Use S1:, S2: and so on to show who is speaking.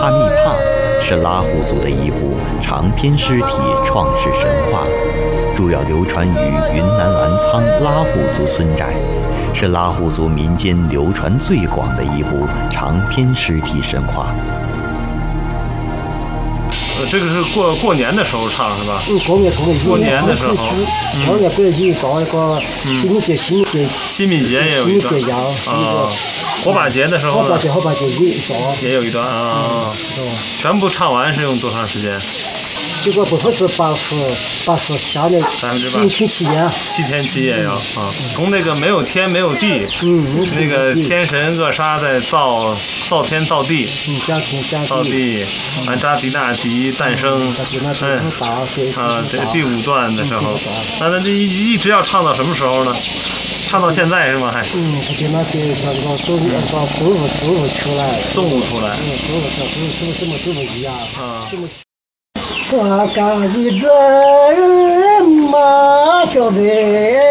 S1: 帕密帕是拉祜族的一部长篇诗体创世神话，主要流传于云南澜沧拉祜族村寨，是拉祜族民间流传最广的一部长篇诗体神话。
S2: 这个是过年的时候唱是吧？
S3: 过年
S2: 的时候，
S3: 过年不是搞一个
S2: 新民节也有一段啊，火把节的时候呢，
S3: 火把节
S2: 也有一段啊。全部唱完是用多长时间？
S3: 这个80%下来7天7夜
S2: ，7天7夜呀啊！从那个没有天没有地，那个天神扼杀在造天造地，造地，安扎迪纳迪诞生，这第5段的时候，那这一直要唱到什么时候呢？唱到现在是吗？还？
S3: 他就那个像个中午出来。
S2: 中午出来。
S3: 什么一样
S2: 啊。
S3: 我干一阵马小妹。